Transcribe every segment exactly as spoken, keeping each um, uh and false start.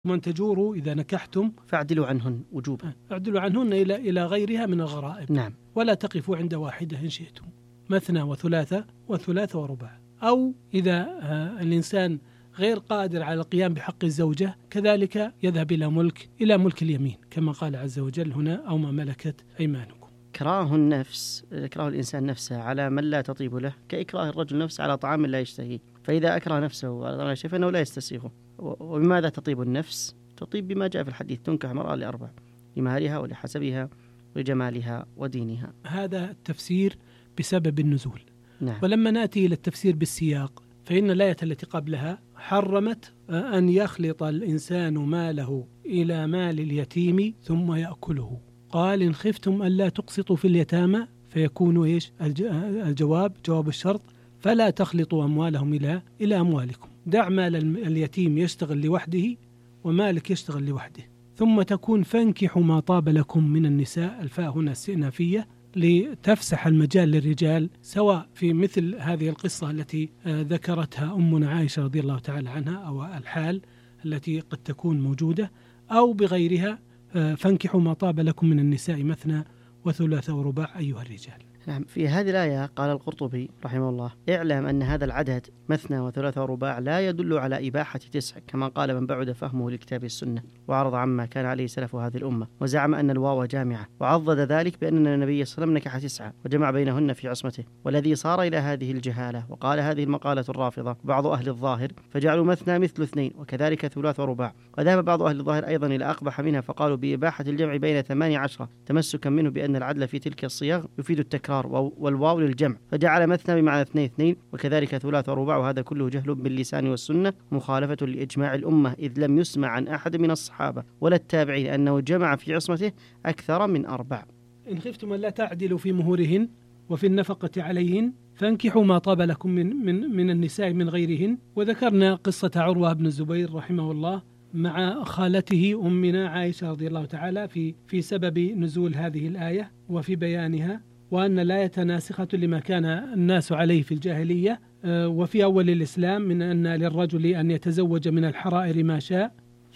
ومن تجوروا إذا نكحتم فاعدلوا عنهن وجوبا، اعدلوا عنهن إلى إلى غيرها من الغرائب. نعم. ولا تقفوا عند واحدة إن شئتم، مثنى وثلاثة وثلاثة ورباع. أو إذا الإنسان غير قادر على القيام بحق الزوجة كذلك يذهب إلى ملك إلى ملك اليمين كما قال عز وجل هنا، أو ما ملكت أيمانكم. إكراه النفس، إكراه الإنسان نفسه على من لا تطيب له كإكراه الرجل نفسه على طعام لا يشتهيه، فإذا أكره نفسه على طعام شيء فإنه لا يستسيغه. وبماذا تطيب النفس؟ تطيب بما جاء في الحديث: تنكح المرأة لأربع: لمهرها ولحسبها ولجمالها ودينها. هذا التفسير بسبب النزول. نعم. ولما نأتي إلى التفسير بالسياق فإن الآية التي قبلها حرمت أن يخلط الإنسان ماله إلى مال اليتيم ثم يأكله. قال: إن خفتم ألا تقسطوا في اليتامى فيكون إيش الجواب؟ جواب الشرط: فلا تخلطوا أموالهم إلى إلى أموالكم. دع مال اليتيم يشتغل لوحده ومالك يشتغل لوحده. ثم تكون: فانكحوا ما طاب لكم من النساء. الفاء هنا استئنافية لتفسح المجال للرجال، سواء في مثل هذه القصة التي ذكرتها أمنا عائشة رضي الله تعالى عنها، أو الحال التي قد تكون موجودة، أو بغيرها: فانكحوا ما طاب لكم من النساء مثنى وثلاث ورباع أيها الرجال. نعم. في هذه الآية قال القرطبي رحمه الله: اعلم أن هذا العدد مثنى وثلاث ورباع لا يدل على إباحة تسع كما قال من بعد فهمه لكتاب السنة وعرض عما كان عليه سلف هذه الأمة، وزعم أن الواو جامعة، وعضد ذلك بأن النبي صلى الله عليه وسلم نكح تسعة وجمع بينهن في عصمته، والذي صار إلى هذه الجهالة. وقال هذه المقالة الرافضة بعض أهل الظاهر فجعلوا مثنى مثل اثنين وكذلك ثلاث ورباع. وذهب بعض أهل الظاهر أيضا إلى أقبح منها فقالوا بإباحة الجمع بين ثمانية عشرة تمسكا منه بأن العدل في تلك الصيغ يفيد التكرار والواو للجمع، فجعل مثنى بمعنى اثنين اثنين وكذلك ثلاث ورباع. وهذا كله جهل باللسان والسنة مخالفة لإجماع الأمة، إذ لم يسمع عن أحد من الصحابة ولا التابعين أنه جمع في عصمته أكثر من أربع. إن خفتم ألا تعدلوا في مهورهن وفي النفقة عليهن فانكحوا ما طاب لكم من, من, من النساء من غيرهن. وذكرنا قصة عروة بن الزبير رحمه الله مع خالته أمنا عائشة رضي الله تعالى في في سبب نزول هذه الآية وفي بيانها، وأن الآية ناسخة لما كان الناس عليه في الجاهلية وفي أول الإسلام من أن للرجل أن يتزوج من الحرائر ما شاء،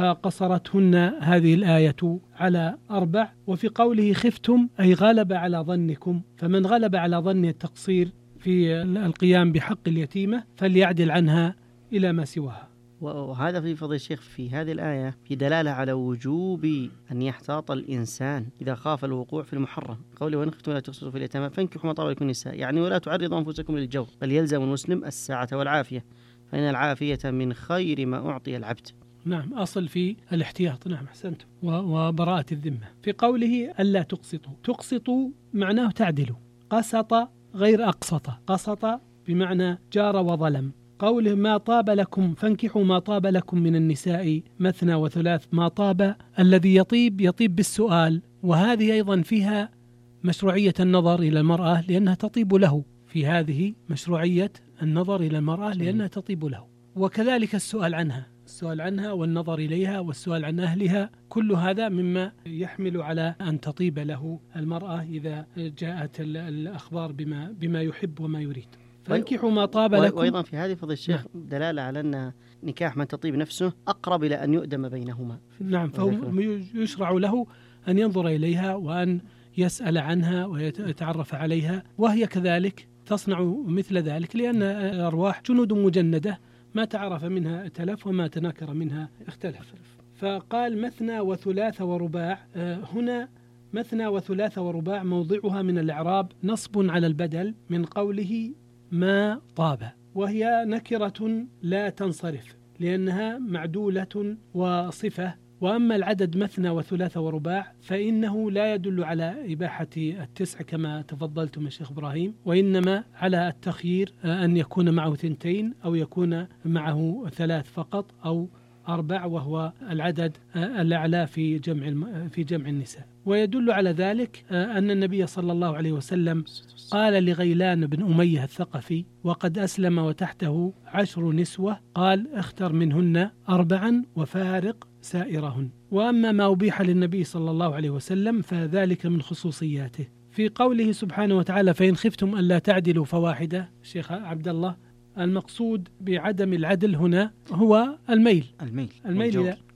فقصرتهن هذه الآية على أربع. وفي قوله خفتم أي غلب على ظنكم، فمن غلب على ظن التقصير في القيام بحق اليتيمة فليعدل عنها إلى ما سواها. وهذا في فضل الشيخ في هذه الآية في دلالة على وجوب أن يحتاط الإنسان إذا خاف الوقوع في المحرم. قوله: وإن خفتم لا تقسطوا في اليتامى فانكحوا ما طاب لكم النساء، يعني ولا تعرضوا أنفسكم للجور، بل يلزم المسلم السعة والعافية، فإن العافية من خير ما أعطي العبد. نعم، أصل في الاحتياط. نعم، أحسنتم. وبراءة الذمة. في قوله ألا تقسطوا، تقسطوا معناه تعدلوا. قسط غير أقسط، قسط بمعنى جار وظلم. قوله ما طاب لكم فانكحوا ما طاب لكم من النساء مثنى وثلاث، ما طاب الذي يطيب يطيب بالسؤال، وهذه أيضا فيها مشروعية النظر إلى المرأة لأنها تطيب له. في هذه مشروعية النظر إلى المرأة لأنها تطيب له، وكذلك السؤال عنها السؤال عنها والنظر إليها والسؤال عن أهلها، كل هذا مما يحمل على أن تطيب له المرأة إذا جاءت الأخبار بما, بما يحب وما يريد. فانكحوا ما طاب لكم. وأيضا في هذه فضل الشيخ دلالة على أن نكاح من تطيب نفسه أقرب إلى أن يؤدم بينهما. نعم، فهو يشرع له أن ينظر إليها وأن يسأل عنها ويتعرف عليها، وهي كذلك تصنع مثل ذلك، لأن الأرواح جنود مجندة، ما تعرف منها ائتلف وما تناكر منها اختلف. فقال مثنى وثلاث ورباع. هنا مثنى وثلاث ورباع موضعها من الإعراب نصب على البدل من قوله ما طاب، وهي نكرة لا تنصرف لأنها معدولة وصفة. وأما العدد مثنى وثلاث ورباع فإنه لا يدل على إباحة التسع كما تفضلتم يا شيخ إبراهيم، وإنما على التخيير أن يكون معه ثنتين أو يكون معه ثلاث فقط أو أربع، وهو العدد الأعلى في جمع في جمع النساء. ويدل على ذلك أن النبي صلى الله عليه وسلم قال لغيلان بن أمية الثقفي وقد أسلم وتحته عشر نسوة، قال اختر منهن أربعا وفارق سائرهن. وأما ما أبيح للنبي صلى الله عليه وسلم فذلك من خصوصياته. في قوله سبحانه وتعالى فإن خفتم ألا تعدلوا فواحدة، شيخ عبد الله، المقصود بعدم العدل هنا هو الميل الميل, الميل إلى,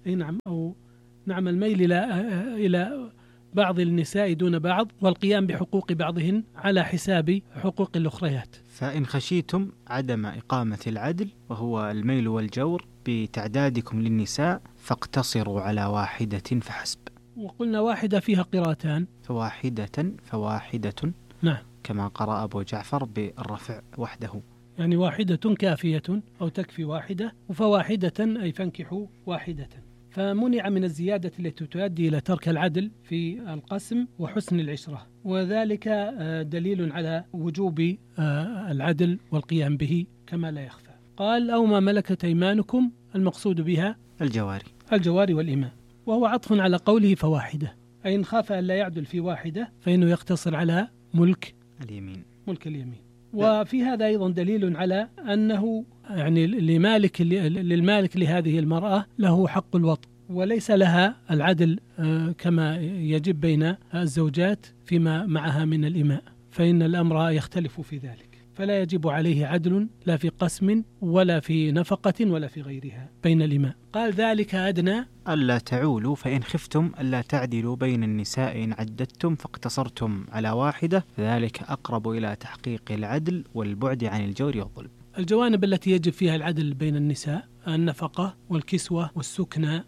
أي نعم، أو نعم الميل إلى إلى بعض النساء دون بعض، والقيام بحقوق بعضهن على حساب حقوق الأخريات. فإن خشيتم عدم إقامة العدل وهو الميل والجور بتعدادكم للنساء فاقتصروا على واحدة فحسب. وقلنا واحدة فيها قراءتان، فواحدة فواحدة، نعم، كما قرأ أبو جعفر بالرفع وحده، يعني واحدة كافية أو تكفي واحدة، وفواحدة أي فانكحوا واحدة. فمنع من الزيادة التي تؤدي إلى ترك العدل في القسم وحسن العشرة، وذلك دليل على وجوب العدل والقيام به كما لا يخفى. قال أو ما ملكت أيمانكم، المقصود بها الجواري الجواري والإماء، وهو عطف على قوله فواحدة، أي إن خاف أن لا يعدل في واحدة فإنه يقتصر على ملك اليمين ملك اليمين. وفي هذا أيضا دليل على أنه يعني لمالك للمالك لهذه المرأة له حق الوطء، وليس لها العدل كما يجب بين الزوجات فيما معها من الإماء، فإن الأمر يختلف في ذلك، فلا يجب عليه عدل لا في قسم ولا في نفقة ولا في غيرها بين الإماء. قال ذلك أدنى ألا تعولوا فإن خفتم ألا تعدلوا بين النساء إن عددتم فاقتصرتم على واحدة فذلك أقرب إلى تحقيق العدل والبعد عن الجور والظلم. الجوانب التي يجب فيها العدل بين النساء النفقة والكسوة والسكنى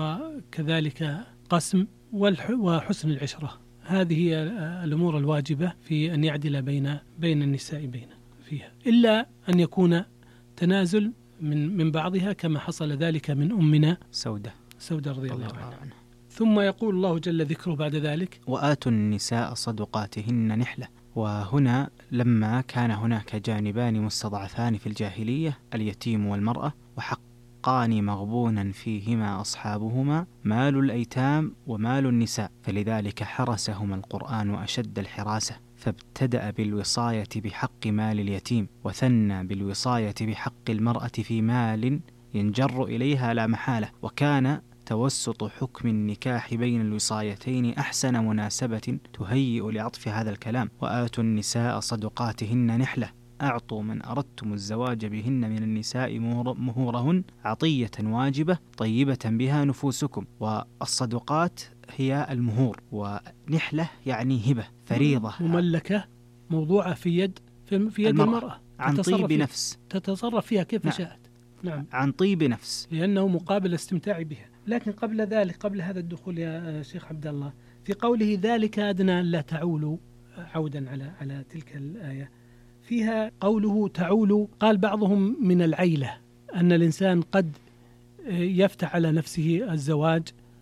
وكذلك قسم وحسن العشرة، هذه هي الأمور الواجبة في أن يعدل بين بين النساء بين فيها، إلا أن يكون تنازل من من بعضها كما حصل ذلك من أمنا سودة سودة رضي الله عنها. ثم يقول الله جل ذكره بعد ذلك وآتوا النساء صدقاتهن نحلة. وهنا لما كان هناك جانبان مستضعفان في الجاهلية اليتيم والمرأة وحقان مغبونا فيهما أصحابهما مال الأيتام ومال النساء، فلذلك حرسهما القرآن أشد الحراسة، فابتدأ بالوصاية بحق مال اليتيم وثنى بالوصاية بحق المرأة في مال ينجر إليها لا محالة، وكان توسط حكم النكاح بين الوصايتين أحسن مناسبة تهيئ لعطف هذا الكلام. وآتوا النساء صدقاتهن نحلة، أعطوا من أردتم الزواج بهن من النساء مهورهن عطية واجبة طيبة بها نفوسكم. والصدقات هي المهور، ونحلة يعني هبة فريضة مملكة موضوعة في يد في, في يد المرأة, المرأة. عن طيب نفس تتصرف فيها كيف نعم. شاءت، نعم، عن طيب نفس، لأنه مقابل الاستمتاع بها. لكن قبل ذلك، قبل هذا الدخول يا شيخ عبد الله، في قوله ذلك أدنى لا تعولوا، عودا على على تلك الآية، فيها قوله تعولوا، قال بعضهم من العيلة، أن الإنسان قد يفتح على نفسه الزواج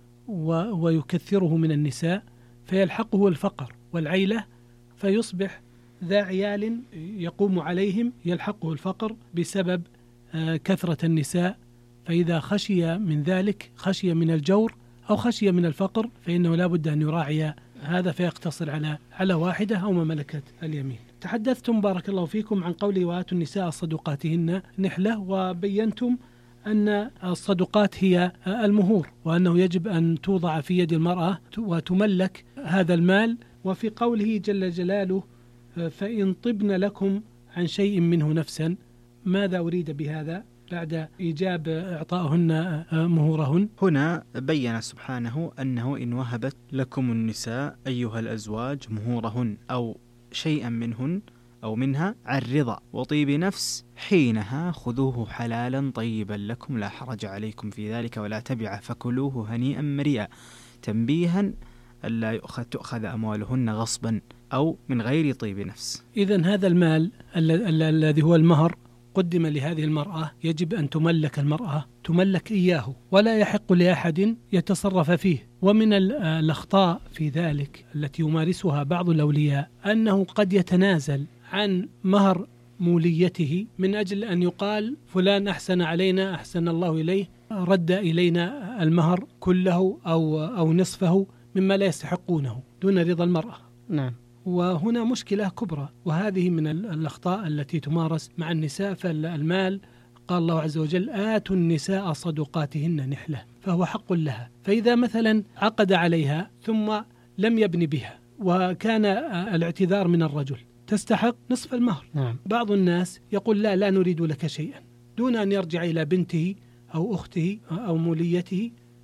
ويكثره من النساء فيلحقه الفقر والعيلة، فيصبح ذا عيال يقوم عليهم، يلحقه الفقر بسبب كثرة النساء، فإذا خشي من ذلك، خشي من الجور أو خشي من الفقر، فإنه لا بد أن يراعي هذا فيقتصر على على واحدة أو ما ملكت اليمين. تحدثتم بارك الله فيكم عن قوله وآتوا النساء صدقاتهن نحلة، وبينتم أن الصدقات هي المهور، وأنه يجب أن توضع في يد المرأة وتملك هذا المال. وفي قوله جل جلاله فإن طبن لكم عن شيء منه نفسا، ماذا أريد بهذا بعد إيجاب إعطائهن مهورهن؟ هنا بيّن سبحانه أنه إن وهبت لكم النساء أيها الأزواج مهورهن أو شيئا منهن أو منها عن رضا وطيب نفس، حينها خذوه حلالا طيبا لكم لا حرج عليكم في ذلك ولا تبع فكلوه هنيئا مريئا، تنبيها ألا يؤخذ تؤخذ أموالهن غصبا أو من غير طيب نفس. إذن هذا المال الذي هو المهر قدم لهذه المرأة، يجب أن تملك المرأة، تملك إياه، ولا يحق لأحد يتصرف فيه. ومن الأخطاء في ذلك التي يمارسها بعض الأولياء أنه قد يتنازل عن مهر موليته من أجل أن يقال فلان أحسن علينا أحسن الله إليه، رد إلينا المهر كله أو أو نصفه مما لا يستحقونه دون رضا المرأة. نعم. وهنا مشكلة كبرى، وهذه من الأخطاء التي تمارس مع النساء. فالمال قال الله عز وجل آتوا النساء صدقاتهن نحلة، فهو حق لها. فإذا مثلا عقد عليها ثم لم يبن بها وكان الاعتذار من الرجل، تستحق نصف المهر. نعم. بعض الناس يقول لا لا نريد لك شيئا، دون أن يرجع إلى بنته أو أخته أو موليته،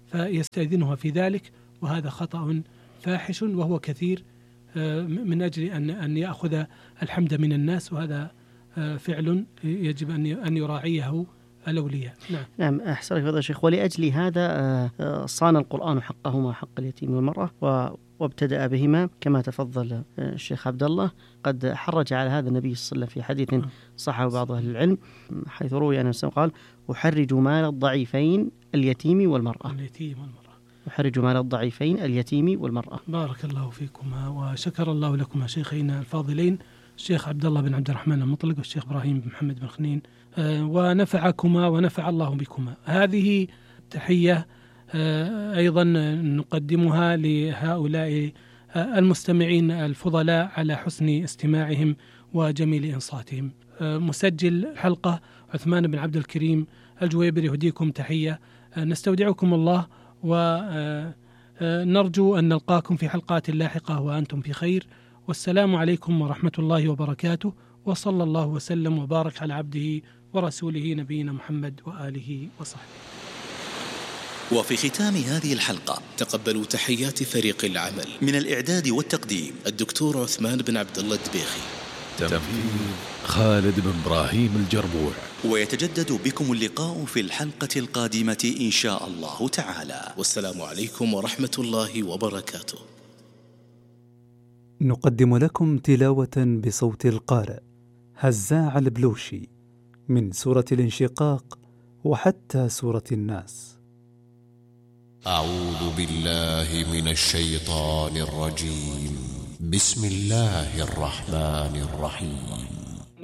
فيستأذنها في ذلك، وهذا خطأ فاحش وهو كثير من أجل أن أن يأخذ الحمد من الناس، وهذا فعل يجب أن أن يراعيه الأولياء. نعم. نعم أحسن فضل الشيخ. ولأجل هذا صان القرآن حقهما حق اليتيم والمرأة وابتدأ بهما كما تفضل الشيخ عبد الله. قد حرج على هذا النبي صلى الله عليه وسلم في حديث صحه بعض أهل العلم، حيث روي أنه قال: أحرج مال الضعيفين اليتيم والمرأة. اليتيم والمرأة. أحرج مال الضعيفين اليتيم والمرأة. بارك الله فيكما وشكر الله لكما شيخين الفاضلين، الشيخ عبد الله بن عبد الرحمن المطلق والشيخ إبراهيم بن محمد بن خنين، ونفعكما ونفع الله بكما. هذه تحية أيضا نقدمها لهؤلاء المستمعين الفضلاء على حسن استماعهم وجميل إنصاتهم. مسجل حلقة عثمان بن عبد الكريم الجويبري يهديكم تحية. نستودعكم الله ونرجو أن نلقاكم في حلقات لاحقة وأنتم في خير، والسلام عليكم ورحمة الله وبركاته، وصلى الله وسلم وبارك على عبده ورسوله نبينا محمد وآله وصحبه. وفي ختام هذه الحلقة تقبلوا تحيات فريق العمل. من الإعداد والتقديم الدكتور عثمان بن عبد الله الدبيخي، تنفيذ خالد بن إبراهيم الجربوع. ويتجدد بكم اللقاء في الحلقة القادمة إن شاء الله تعالى، والسلام عليكم ورحمة الله وبركاته. نقدم لكم تلاوة بصوت القارئ هزاع البلوشي من سورة الانشقاق وحتى سورة الناس. أعوذ بالله من الشيطان الرجيم. بسم الله الرحمن الرحيم.